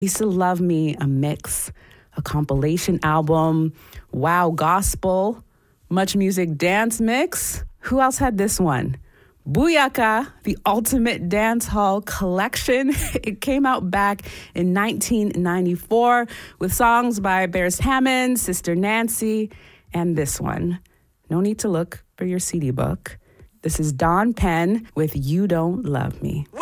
Used to Love Me, a mix, a compilation album, Wow Gospel, Much Music Dance Mix. Who else had this one? Booyaka, the Ultimate Dance Hall Collection. It came out back in 1994 with songs by Beres Hammond, Sister Nancy, and this one. No need to look for your CD book. This is Dawn Penn with You Don't Love Me.